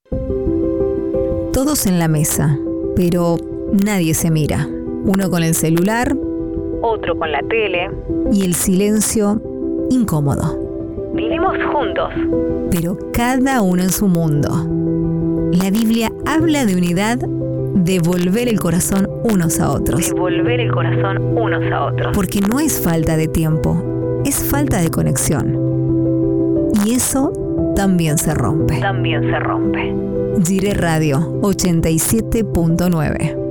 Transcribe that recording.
Todos en la mesa, pero nadie se mira. Uno con el celular, otro con la tele. y el silencio incómodo. Vivimos juntos. Pero cada uno en su mundo. La Biblia habla de unidad, de volver el corazón unos a otros. Devolver el corazón unos a otros. Porque no es falta de tiempo, es falta de conexión. Y eso también se rompe. También se rompe. Gire Radio 87.9.